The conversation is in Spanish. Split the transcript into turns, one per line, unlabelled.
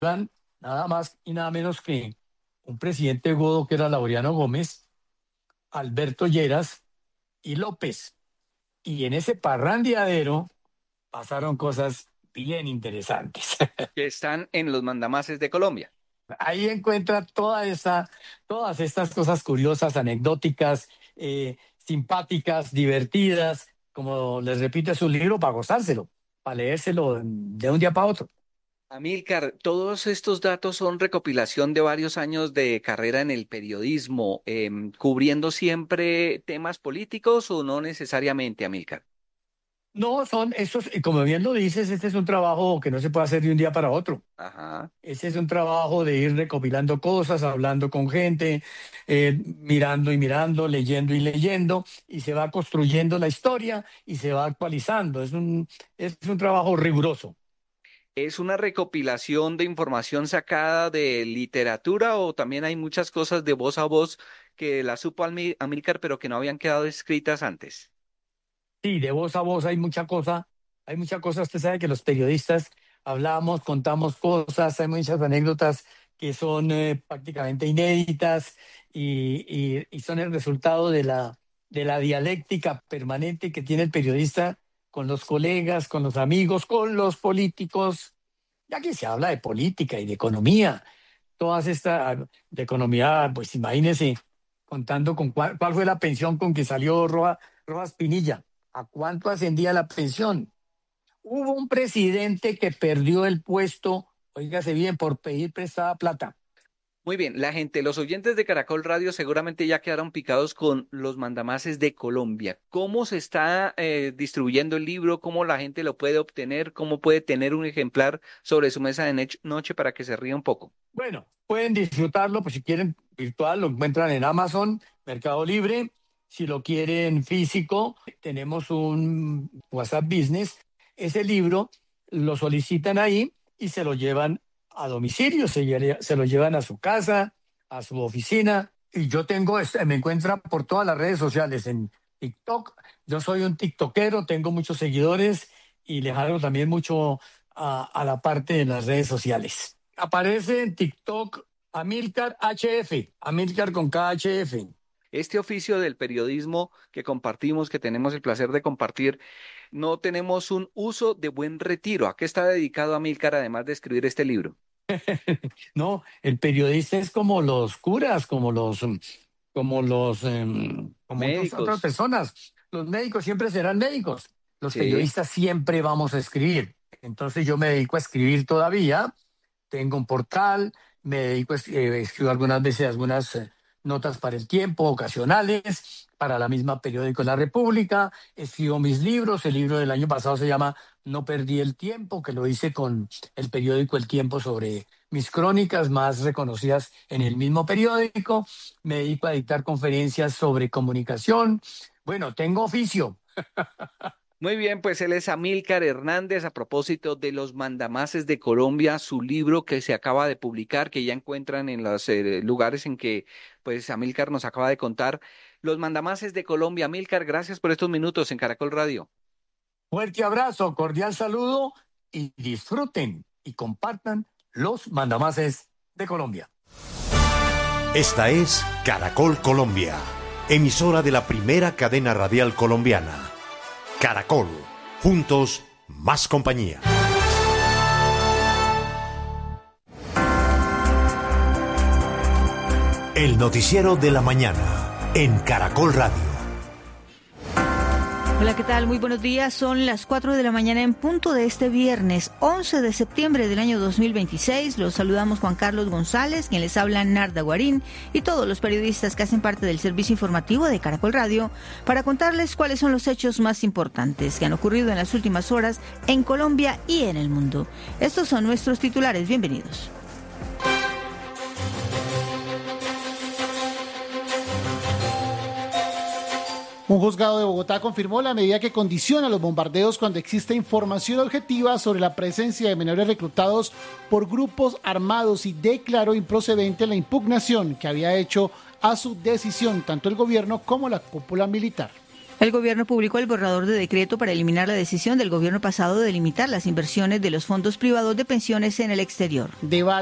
nada más y nada menos que un presidente godo que era Laureano Gómez, Alberto Lleras y López. Y en ese parrandeadero pasaron cosas bien interesantes.
Que están en los mandamases de Colombia.
Ahí encuentra todas estas cosas curiosas, anecdóticas, simpáticas, divertidas, como les repito, es un libro para gozárselo, para leérselo de un día para otro.
Amílcar, todos estos datos son recopilación de varios años de carrera en el periodismo, cubriendo siempre temas políticos o no necesariamente, Amílcar.
No, son estos, como bien lo dices, este es un trabajo que no se puede hacer de un día para otro.
Ajá.
Ese es un trabajo de ir recopilando cosas, hablando con gente, mirando y mirando, leyendo y leyendo, y se va construyendo la historia y se va actualizando. Es un trabajo riguroso.
¿Es una recopilación de información sacada de literatura o también hay muchas cosas de voz a voz que la supo Amílcar pero que no habían quedado escritas antes?
Sí, de voz a voz hay mucha cosa, hay mucha cosa. Usted sabe que los periodistas hablamos, contamos cosas, hay muchas anécdotas que son prácticamente inéditas y son el resultado de la dialéctica permanente que tiene el periodista con los colegas, con los amigos, con los políticos, ya que se habla de política y de economía, todas estas, de economía, pues imagínese contando con cuál fue la pensión con que salió Rojas Pinilla, a cuánto ascendía la pensión. Hubo un presidente que perdió el puesto, óigase bien, por pedir prestada plata.
Muy bien, la gente, los oyentes de Caracol Radio seguramente ya quedaron picados con los mandamases de Colombia. ¿Cómo se está distribuyendo el libro? ¿Cómo la gente lo puede obtener? ¿Cómo puede tener un ejemplar sobre su mesa de noche para que se ría un poco?
Bueno, pueden disfrutarlo, pues si quieren virtual, lo encuentran en Amazon, Mercado Libre. Si lo quieren físico, tenemos un WhatsApp Business. Ese libro lo solicitan ahí y se lo llevan a domicilio, se lo llevan a su casa, a su oficina. Y yo tengo, me encuentran por todas las redes sociales, en TikTok. Yo soy un TikTokero, tengo muchos seguidores y le hago también mucho a la parte de las redes sociales. Aparece en TikTok Amílcar HF, Amílcar con KHF.
Este oficio del periodismo que compartimos, que tenemos el placer de compartir, no tenemos un uso de buen retiro. ¿A qué está dedicado Amílcar además de escribir este libro?
No, el periodista es como los curas, como otras
Médicos.
personas. Los médicos siempre serán médicos. Los
Sí.
periodistas siempre vamos a escribir. Entonces yo me dedico a escribir todavía. Tengo un portal, me dedico escribo algunas veces algunas notas para El Tiempo, ocasionales, para la misma periódico La República, escribo mis libros, el libro del año pasado se llama No perdí el tiempo, que lo hice con el periódico El Tiempo sobre mis crónicas más reconocidas en el mismo periódico, me dedico a dictar conferencias sobre comunicación, bueno, tengo oficio.
Muy bien, pues él es Amílcar Hernández. A propósito de los mandamases de Colombia, su libro que se acaba de publicar, que ya encuentran en los lugares en que pues Amílcar nos acaba de contar. Los mandamases de Colombia. Amílcar, gracias por estos minutos en Caracol Radio.
Fuerte abrazo, cordial saludo y disfruten y compartan los mandamases de Colombia.
Esta es Caracol Colombia, emisora de la primera cadena radial colombiana. Caracol, juntos, más compañía. El noticiero de la mañana en Caracol Radio.
Hola, ¿qué tal? Muy buenos días. Son las 4 de la mañana en punto de este viernes 11 de septiembre del año 2026. Los saludamos Juan Carlos González, quien les habla Narda Guarín, y todos los periodistas que hacen parte del servicio informativo de Caracol Radio para contarles cuáles son los hechos más importantes que han ocurrido en las últimas horas en Colombia y en el mundo. Estos son nuestros titulares. Bienvenidos.
Un juzgado de Bogotá confirmó la medida que condiciona los bombardeos cuando existe información objetiva sobre la presencia de menores reclutados por grupos armados y declaró improcedente la impugnación que había hecho a su decisión tanto el gobierno como la cúpula militar.
El gobierno publicó el borrador de decreto para eliminar la decisión del gobierno pasado de limitar las inversiones de los fondos privados de pensiones en el exterior.
Debate